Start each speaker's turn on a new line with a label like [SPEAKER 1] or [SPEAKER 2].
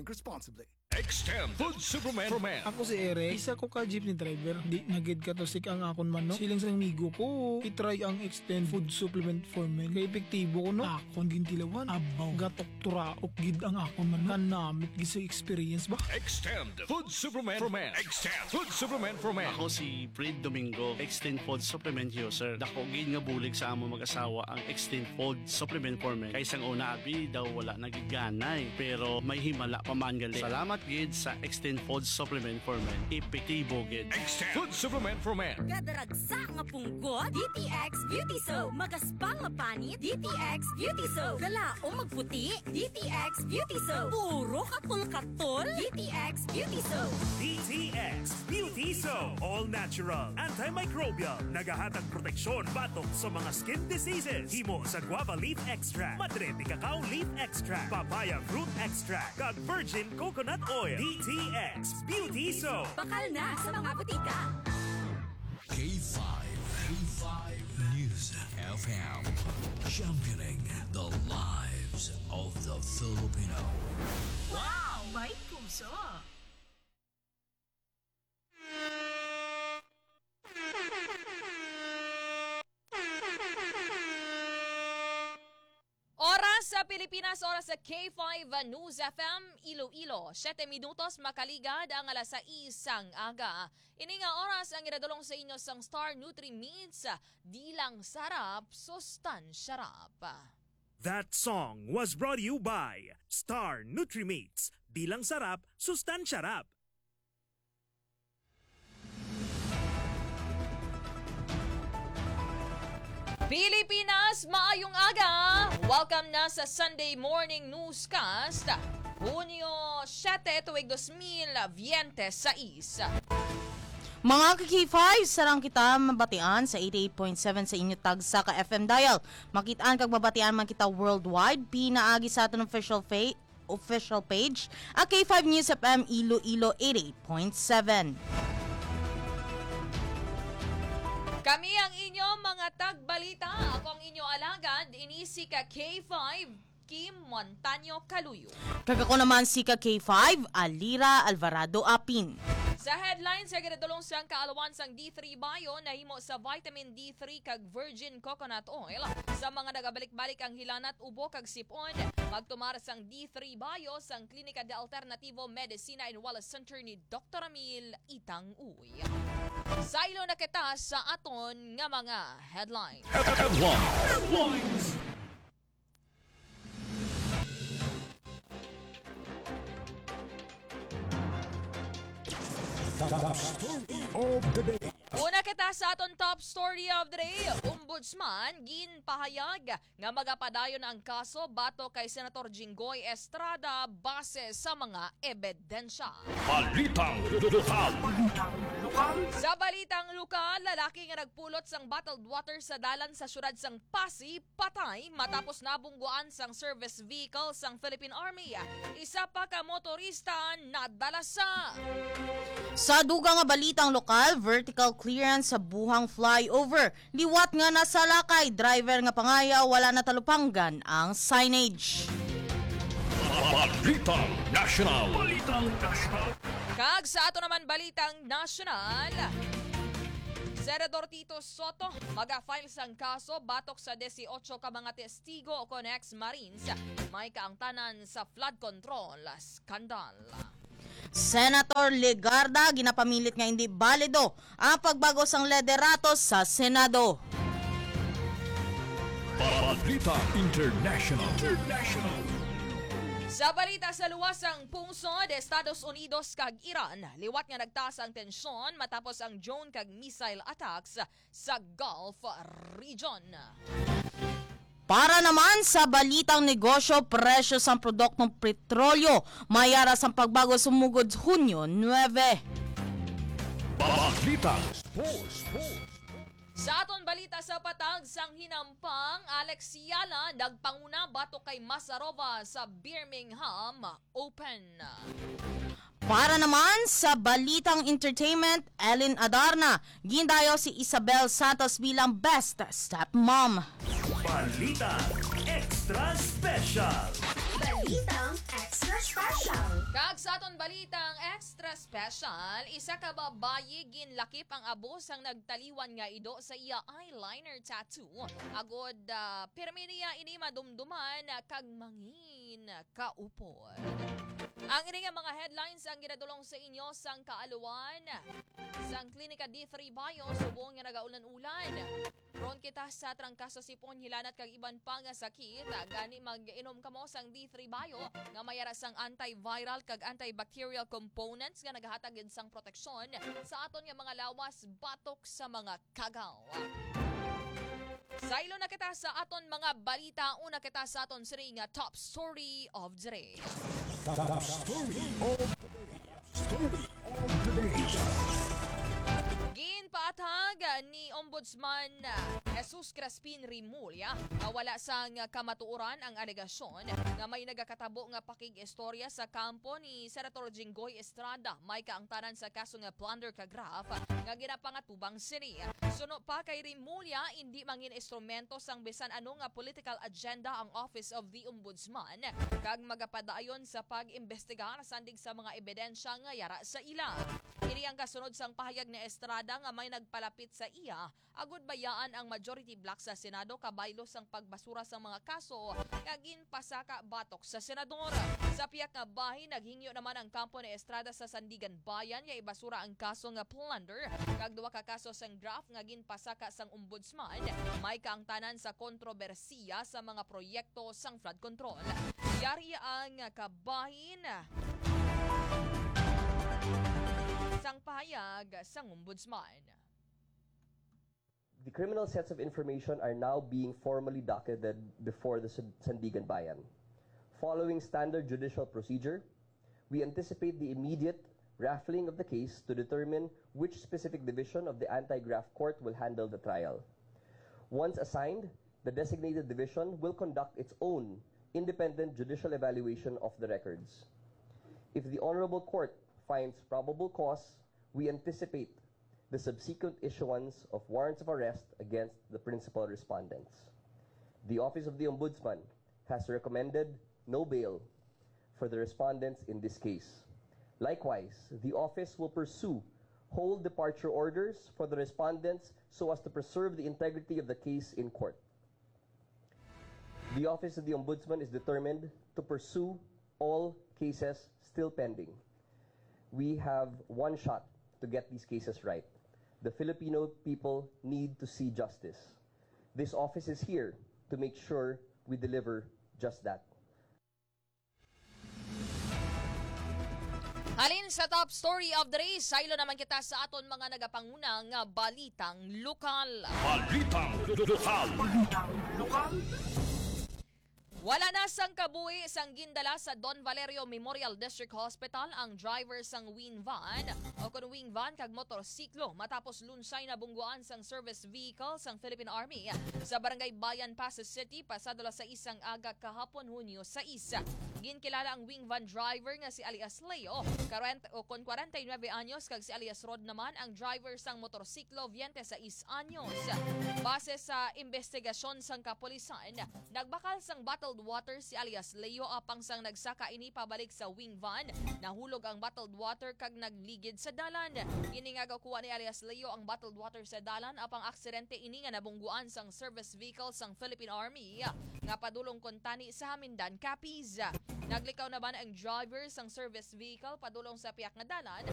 [SPEAKER 1] Drink responsibly.
[SPEAKER 2] Extend Food Superman for Man.
[SPEAKER 3] Ako si Eric, isa ko ka jeepney driver. Di nagid ka to sik ang akon man no. Siling sa migo ko, itry ang Extend Food Supplement for Men. Kay epektibo ko no. Akon gintilawan, abaw, gatok turaok gid ang akon man no. Kanamit giso experience ba?
[SPEAKER 2] Extend Food Superman for Man. Extend Food Superman for Man.
[SPEAKER 4] Ako si Fred Domingo, Extend Food Supplement user. Dako gid nga bulig sa amo mag-asawa ang Extend Food Supplement for Men. Kay sang una abi daw wala nagiganay, pero may himala pa man gali. Salamat gid sa Extend Food Supplement for Men. Epektibo gid.
[SPEAKER 2] Extend Food Supplement for Man.
[SPEAKER 5] Kadaragsa nga punggot, DTX Beauty Soap. Magaspang nga panit, DTX Beauty Soap. Galaong magputi, DTX Beauty Soap. Puro katol-katol, DTX Beauty Soap.
[SPEAKER 6] DTX Beauty Soap. All natural, antimicrobial, nagahatag proteksyon batok sa mga skin diseases. Himo sa guava leaf extract, madre de cacao leaf extract, papaya fruit extract, kag virgin coconut oil. DTX Beauty Soap.
[SPEAKER 5] Bakal na sa mga butika.
[SPEAKER 7] K5 News FM, championing the lives of the Filipino.
[SPEAKER 8] Wow! May puso!
[SPEAKER 9] Oras sa Pilipinas, oras sa K5 News FM, Iloilo. 7 minutos makaligad ang alas 6 ang aga. Ini nga oras ang iradulong sa inyo sang Star Nutri-Meats, di lang sarap, sustansyarap.
[SPEAKER 6] That song was brought to you by Star Nutri-Meats. Bilang sarap, sustansyarap.
[SPEAKER 9] Pilipinas, maayong aga! Welcome na sa Sunday Morning Newscast, Hunyo 7, tuwig 2026.
[SPEAKER 10] Mga K5, sarang kita mabatian sa 88.7 sa inyo tag sa ka-FM dial. Makitaan kag mabatian man kita worldwide, pinaagi sa aton official page, a K5 News FM Iloilo 88.7.
[SPEAKER 9] Kami ang inyong mga tagbalita. Ako ang inyong alagad, inisi ka K5, Kim Montaño Caluyo.
[SPEAKER 10] Kag ako naman si ka K5, Alira Alvarado Apin.
[SPEAKER 9] Sa headlines, sa ginadulong sang kaalawan sang D3 Bio na himo sa vitamin D3 kag virgin coconut oil. Sa mga nagabalik-balik ang hilanat, ubo kag sipon, magtumar sang D3 Bio sang Klinika de Alternativo Medicina and Wellness Center ni Dr. Emil Itang Uy. Sailo na kita sa aton nga mga headlines.
[SPEAKER 2] Headlines. Top story of the day.
[SPEAKER 9] Una kita sa aton top story of the day. Ombudsman ginpahayag nga magapadayon ang kaso bato kay Senator Jinggoy Estrada base sa mga ebidensya.
[SPEAKER 2] Balitang lokal.
[SPEAKER 9] Sa balitang lokal, lalaki nga nagpulot sang bottled water sa dalan sa syudad sang Pasig patay matapos nabungguan sang service vehicle sang Philippine Army. Isa pa ka motorista nadalasa.
[SPEAKER 10] Sa dugang nga balitang lokal, vertical clearance sa buhang flyover. Liwat nga nasa lakay, driver nga pangayaw wala na talupanggan ang signage.
[SPEAKER 2] Balitang National. Balitang National.
[SPEAKER 9] Kag sa ato naman balitang nasyonal, Senador Tito Soto mag-file sang kaso batok sa 18 ka mga testigo o ex-Marines may kaangtanan sa flood control skandal.
[SPEAKER 10] Senator Legarda ginapamilit nga hindi balido ang pagbago sang liderato sa Senado.
[SPEAKER 2] Balita International.
[SPEAKER 9] Sa balita sa luwasang pungsod, Estados Unidos kag Iran, liwat nga nagtaas ang tensyon matapos ang drone kag missile attacks sa Gulf region.
[SPEAKER 10] Para naman sa balitang negosyo, presyo sa produktong petrolyo, mayara sa pagbago sumugod Hunyo 9.
[SPEAKER 2] Balita Sports.
[SPEAKER 9] Sa aton balita sa patag sang hinampang, Alex Yala nagpanguna batok kay Masarova sa Birmingham Open.
[SPEAKER 10] Para naman sa balitang entertainment, Ellen Adarna, gindayo si Isabel Santos bilang best stepmom.
[SPEAKER 6] Balita Extra Special.
[SPEAKER 5] Balitang Extra Special.
[SPEAKER 9] Samtang sa aton balitang extra special, isa ka babayi ginlakip ang abo sang nagtaliwan nga ido sa iya eyeliner tattoo. Agod pirmi niya ini madumduman kag mangin kaupod. Ang ini nga mga headlines ang ginadulong sa inyo sang kaaluan sang Klinika D3 Bayo subong nga nagaulan-ulan. Ron kita sa trangkaso sipon hilanat kag iban pa nga sakit. Gani mag-inom kamo sang D3 Bayo nga mayara sang antiviral kag antibacterial components nga nagahatag gid sang proteksyon sa aton nga mga lawas batok sa mga kagaw. Sailo na kita sa aton mga balita. Una kita sa aton siri nga top story of the day.
[SPEAKER 2] Top story of the day.
[SPEAKER 9] Ginpatag ni Ombudsman Jesus Crespin Rimulya nga wala sang kamatuoran ang alegasyon nga may nagakatabo nga pakig-istorya sa kampo ni Senator Jinggoy Estrada may kaangtanan sa kaso nga plunder kag graft nga ginapangatubang sini. Suno pa kay Rimulya hindi mangin instrumento sang bisan ano nga political agenda ang Office of the Ombudsman kag magapadayon sa pag-imbestigar sandig sa mga ebidensya nga yara sa ila. Ini ang kasunod sang pahayag ni Estrada nga may nagpalapit sa iya agud bayaan ang majority block sa Senado kabaylo sang pagbasura sa mga kaso nga ginpasaka batok sa senador. Sa piyak nga bahin naghingyo naman ang kampo ni Estrada sa Sandigan Bayan nga ibasura ang kaso nga plunder kag duwa ka kaso sang draft nga ginpasaka sang ombudsman may kaangtanan sa kontrobersiya sa mga proyekto sang flood control. Yari ang kabahin sang pahayag sang ombudsman.
[SPEAKER 1] The criminal sets of information are now being formally docketed before the Sandigan Bayan. Following standard judicial procedure, we anticipate the immediate raffling of the case to determine which specific division of the anti-graft court will handle the trial. Once assigned, the designated division will conduct its own independent judicial evaluation of the records. If the Honorable Court finds probable cause, we anticipate the subsequent issuance of warrants of arrest against the principal respondents. The Office of the Ombudsman has recommended no bail for the respondents in this case. Likewise, the office will pursue whole departure orders for the respondents so as to preserve the integrity of the case in court. The Office of the Ombudsman is determined to pursue all cases still pending. We have one shot to get these cases right. The Filipino people need to see justice. This office is here to make sure we deliver just that.
[SPEAKER 9] Halin sa top story of the day, saylo naman kita sa aton mga nagapangunang balitang lokal.
[SPEAKER 2] Balitang lokal.
[SPEAKER 9] Wala na sang kabuhi sang gindala sa Don Valerio Memorial District Hospital ang driver sang wing van o kun wing van kag motorsiklo matapos lunsay na bungguan sang service vehicle sang Philippine Army sa Barangay Bayan, Pasay City pasado sa isang aga kahapon Hunyo 6. Ginkilala ang wing van driver nga si alias Leo, 49 anyos kag si alias Rod naman ang driver sang motorsiklo 26 anyos. Base sa investigasyon sang kapulisan, nagbakal sang bottled water si alias Leo apang sang nagsaka ini pabalik sa wing van. Nahulog ang bottled water kag nagligid sa dalan. Kini nga gakuha ni alias Leo ang bottled water sa dalan apang aksidente ini nga nabungguan sang service vehicle sang Philippine Army nga padulong kontani sa Hamindan, Capiz. Naglikaw naman ang driver sang service vehicle padulong sa piyak nga dalan